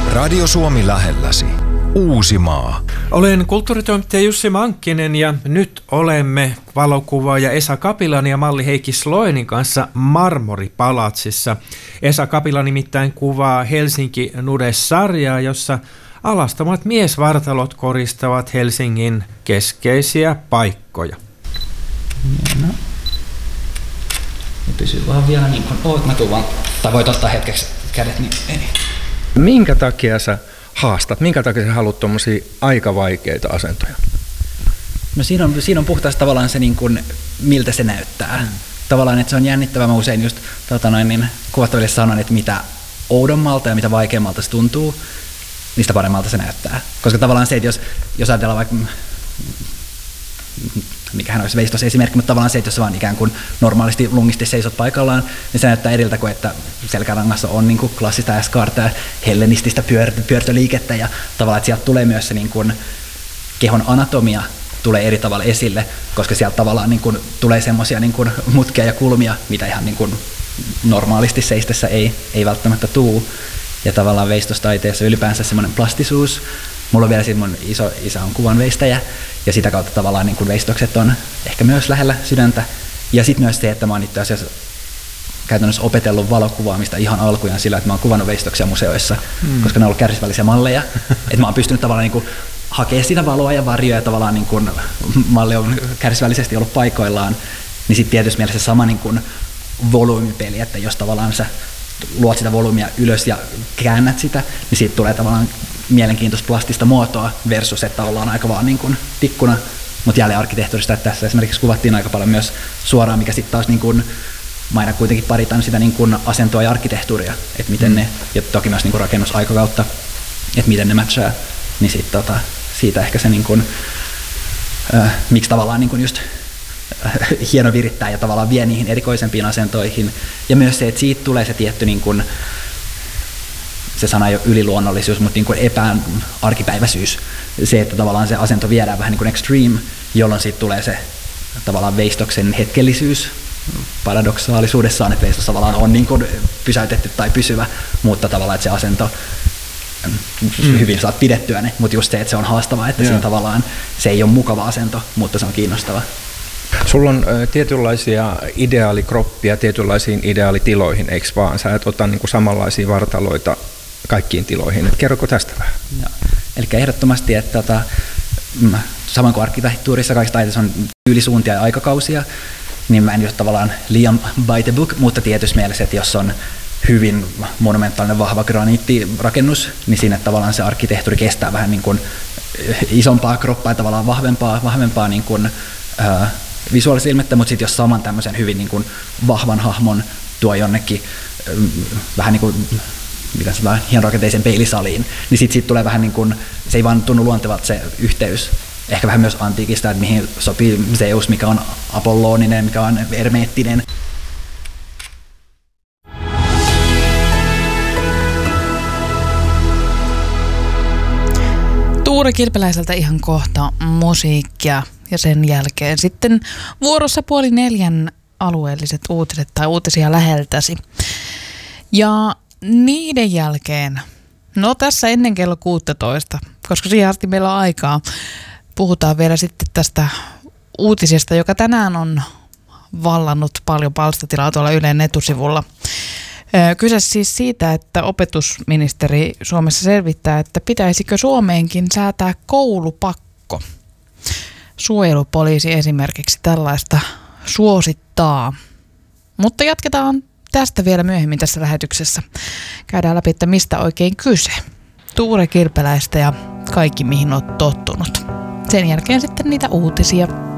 Radio Suomi lähelläsi. Uusimaa. Olen kulttuuritoimittaja Jussi Mankkinen ja nyt olemme valokuvaaja Esa Kapilan ja malli Heikki Sloenin kanssa Marmoripalatsissa. Esa Kapila nimittäin kuvaa Helsinki Nude-sarjaa, jossa alastomat miesvartalot koristavat Helsingin keskeisiä paikkoja. No. Pysyy vaan vielä niin kuin oot. Mä tuun vaan, tai voit ottaa hetkeksi kädet, niin ei. Minkä takia sä haastat? Minkä takia sä haluat tommosia aika vaikeita asentoja? No siinä on puhtaasti tavallaan se, niin kuin, miltä se näyttää. Tavallaan, että se on jännittävää. Mä usein just kuvattaville sanon, että mitä oudommalta ja mitä vaikeammalta se tuntuu, niin sitä paremmalta se näyttää. Koska tavallaan se, että jos ajatellaan vaikka, mikähän olisi veistossa esimerkki, mutta tavallaan se, että jos sä vaan ikään kuin normaalisti lungisti seisot paikallaan, niin se näyttää eriltä kuin, että selkärangassa on niin kuin klassista äskartaa, hellenististä pyörtöliikettä ja tavallaan, että sieltä tulee myös se niin kuin kehon anatomia tulee eri tavalla esille, koska sieltä tavallaan niin kuin tulee semmoisia niin kuin mutkia ja kulmia, mitä ihan niin kuin normaalisti seistessä ei välttämättä tuu. Ja tavallaan veistostaiteessa ylipäänsä semmoinen plastisuus. Mulla on vielä siis mun iso isä on kuvanveistäjä ja sitä kautta tavallaan niin kuin veistokset on ehkä myös lähellä sydäntä. Ja sitten myös se, että mä oon itse asiassa käytännössä opetellut valokuvaamista ihan alkujaan sillä, että mä oon kuvannut veistoksia museoissa, koska ne on ollut kärsivällisiä malleja. Että mä oon pystynyt tavallaan niin kuin hakemaan sitä valoa ja varjoa ja tavallaan niin kuin malli on kärsivällisesti ollut paikoillaan. Niin sitten tietysti mielessä sama niin kuin volyymipeli, että jos tavallaan sä luot sitä volyymia ylös ja käännät sitä, niin siitä tulee tavallaan mielenkiintoista plastista muotoa versus, että ollaan aika vaan niin kuin tikkuna. Mutta jälleen arkkitehtuurista, että tässä esimerkiksi kuvattiin aika paljon myös suoraan, mikä sitten taas niin kuin, mä aina kuitenkin paritan sitä niin kuin asentoa ja arkkitehtuuria, että miten ne, ja toki myös niin kuin rakennusaikakautta, että miten ne matchaa, niin sitten siitä ehkä se niin kuin, miksi tavallaan niin kuin just hieno virittää ja tavallaan vie niihin erikoisempiin asentoihin. Ja myös se, että siitä tulee se tietty, niin kuin, se sana ei ole yliluonnollisuus, mutta niin kuin arkipäiväisyys. Se, että tavallaan se asento viedään vähän niin kuin extreme, jolloin siitä tulee se tavallaan veistoksen hetkellisyys. Paradoksaalisuudessaan, että veistos tavallaan on niin kuin pysäytetty tai pysyvä, mutta tavallaan, että se asento hyvin saat pidettyä ne, mutta just se, että se on haastavaa, että siinä tavallaan se ei ole mukava asento, mutta se on kiinnostava. Sulla on tietynlaisia ideaalikroppia tietynlaisiin ideaalitiloihin, eikö vaan? Sä et ota niin kuin samanlaisia vartaloita kaikkiin tiloihin. Et kerroko tästä vähän? Eli ehdottomasti, että samoin kuin arkkitehtuurissa kaikissa taiteissa on tyylisuuntia ja aikakausia, niin mä en just tavallaan liian by the book, mutta tietysti mielessä, että jos on hyvin monumentaalinen vahva graniittirakennus, niin siinä tavallaan se arkkitehtuuri kestää vähän niin kuin isompaa kroppaa ja tavallaan vahvempaa niin kuin, visuaalista ilmettä, mutta sitten jos saman tämmöisen hyvin niin kuin vahvan hahmon tuo jonnekin vähän niin kuin hienorakenteisen peilisaliin, niin sitten tulee vähän niin kuin, se ei vaan tunnu luontevalta se yhteys. Ehkä vähän myös antiikista, että mihin sopii Zeus, mikä on apolloninen, mikä on hermeettinen. Tuure Kilpeläiseltä ihan kohta musiikkia ja sen jälkeen sitten vuorossa 3:30 alueelliset uutiset tai uutisia läheltäsi. Ja niiden jälkeen, no tässä ennen kello 16, koska siihen asti meillä on aikaa, puhutaan vielä sitten tästä uutisesta, joka tänään on vallannut paljon palstatilaa tuolla Ylen etusivulla. Kyse siis siitä, että opetusministeri Suomessa selvittää, että pitäisikö Suomeenkin säätää koulupakko. Suojelupoliisi esimerkiksi tällaista suosittaa. Mutta jatketaan tästä vielä myöhemmin tässä lähetyksessä. Käydään läpi, että mistä oikein kyse. Tuure Kilpeläistä ja kaikki, mihin olet tottunut. Sen jälkeen sitten niitä uutisia.